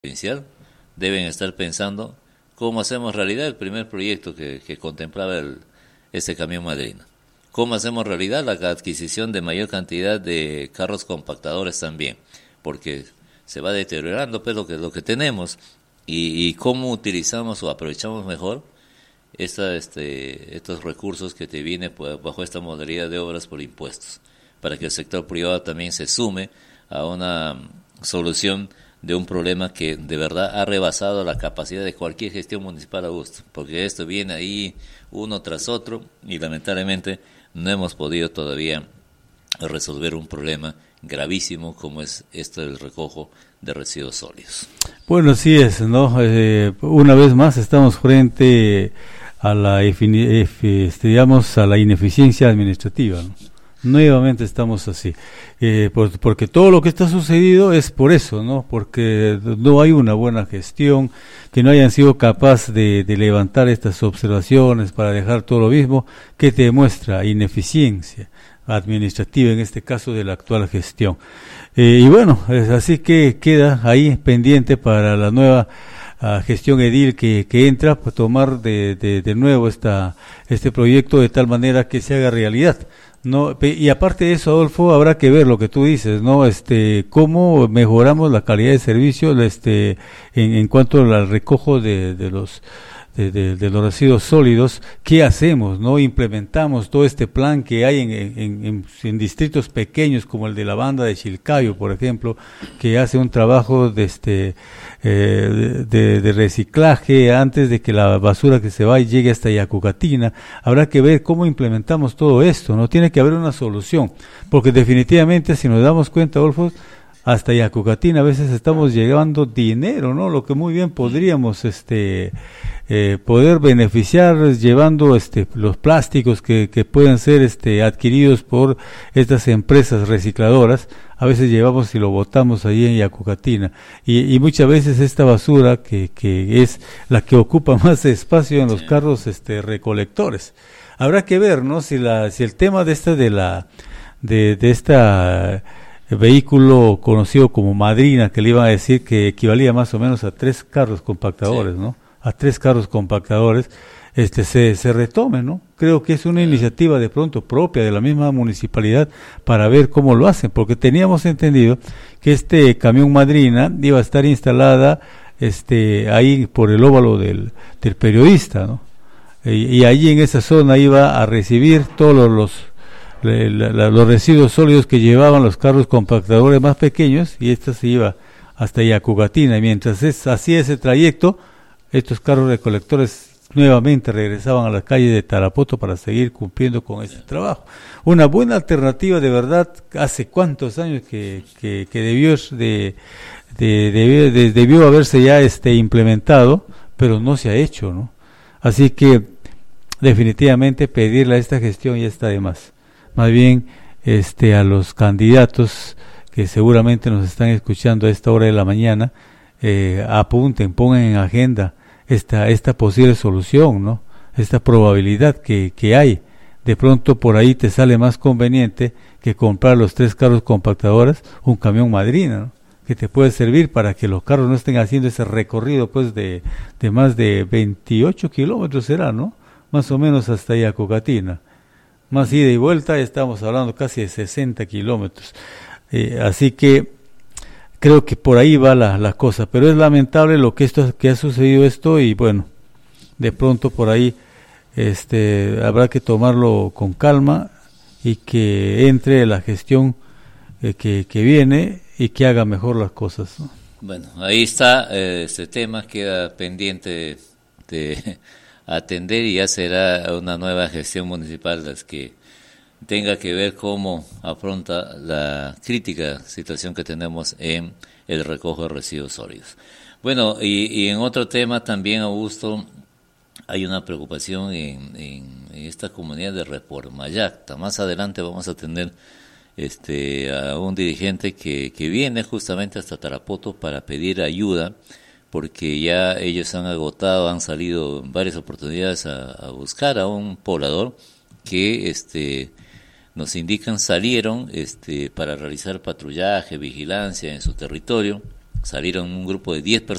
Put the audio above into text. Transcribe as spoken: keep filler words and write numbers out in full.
provincial deben estar pensando cómo hacemos realidad el primer proyecto que, que contemplaba el, este camión Madrina. Cómo hacemos realidad la adquisición de mayor cantidad de carros compactadores también, porque se va deteriorando pues lo que, lo que tenemos y, y cómo utilizamos o aprovechamos mejor esta, este, estos recursos que te viene pues, bajo esta modalidad de obras por impuestos, para que el sector privado también se sume a una solución de un problema que de verdad ha rebasado la capacidad de cualquier gestión municipal a gusto, porque esto viene ahí uno tras otro y lamentablemente no hemos podido todavía resolver un problema gravísimo como es esto del recojo de residuos sólidos. Bueno, sí es, ¿no? Eh, una vez más estamos frente a la, este, digamos, a la ineficiencia administrativa, ¿no? Nuevamente estamos así, eh, por, porque todo lo que está sucedido es por eso, ¿no? Porque no hay una buena gestión, que no hayan sido capaces de, de levantar estas observaciones para dejar todo lo mismo, que te demuestra ineficiencia administrativa, en este caso de la actual gestión. Eh, y bueno, es así que queda ahí pendiente para la nueva uh, gestión edil que, que entra, para tomar de, de, de nuevo esta, este proyecto de tal manera que se haga realidad. No, y aparte de eso, Adolfo, habrá que ver lo que tú dices, ¿no? Este, cómo mejoramos la calidad de servicio, este, en, en cuanto al recojo de, de los, de, de, de los residuos sólidos, ¿qué hacemos, no? Implementamos todo este plan que hay en, en, en, en distritos pequeños como el de la banda de Chilcayo, por ejemplo, que hace un trabajo de este, eh, de, de reciclaje antes de que la basura que se va y llegue hasta Yacucatina. Habrá que ver cómo implementamos todo esto, ¿no? Tiene que haber una solución, porque definitivamente si nos damos cuenta, Adolfo, hasta Yacucatina a veces estamos llevando dinero, ¿no? Lo que muy bien podríamos este eh, poder beneficiar llevando este los plásticos que, que pueden ser este adquiridos por estas empresas recicladoras. A veces llevamos y lo botamos ahí en Yacucatina y, y muchas veces esta basura que, que es la que ocupa más espacio en los carros este recolectores. Habrá que ver, ¿no? Si la si el tema de esta de la de de esta vehículo conocido como Madrina, que le iban a decir que equivalía más o menos a tres carros compactadores, sí. ¿no? A tres carros compactadores, este se, se retome, ¿no? Creo que es una sí. iniciativa de pronto propia de la misma municipalidad para ver cómo lo hacen, porque teníamos entendido que este camión Madrina iba a estar instalada este ahí por el óvalo del, del periodista, ¿no? Y, y allí en esa zona iba a recibir todos los, los La, la, los residuos sólidos que llevaban los carros compactadores más pequeños y esta se iba hasta Yacucatina y mientras es, hacía ese trayecto estos carros recolectores nuevamente regresaban a la calle de Tarapoto para seguir cumpliendo con ese trabajo. Una buena alternativa de verdad, hace cuántos años que, que, que debió, de, de, de, de, debió haberse ya este implementado, pero no se ha hecho, ¿no? Así que definitivamente pedirle a esta gestión ya está de más. Más bien este a los candidatos que seguramente nos están escuchando a esta hora de la mañana, eh, apunten, pongan en agenda esta esta posible solución, ¿no? Esta probabilidad que, que hay. De pronto por ahí te sale más conveniente que comprar los tres carros compactadores, un camión Madrina, ¿no? Que te puede servir para que los carros no estén haciendo ese recorrido pues de, de más de veintiocho kilómetros será, ¿no? Más o menos hasta Yacucatina. Más ida y vuelta, estamos hablando casi de sesenta kilómetros. Eh, así que creo que por ahí va la, la cosa, pero es lamentable lo que esto que ha sucedido esto y bueno, de pronto por ahí este habrá que tomarlo con calma y que entre la gestión eh, que, que viene y que haga mejor las cosas, ¿no? Bueno, ahí está eh, este tema, queda pendiente de atender y ya será una nueva gestión municipal las que tenga que ver cómo afronta la crítica situación que tenemos en el recojo de residuos sólidos. Bueno, y, y en otro tema también, Augusto, hay una preocupación en, en, en esta comunidad de Reformayacta. Más adelante vamos a tener este a un dirigente que, que viene justamente hasta Tarapoto para pedir ayuda, porque ya ellos han agotado, han salido varias oportunidades a, a buscar a un poblador que este nos indican salieron este para realizar patrullaje, vigilancia en su territorio salieron un grupo de diez personas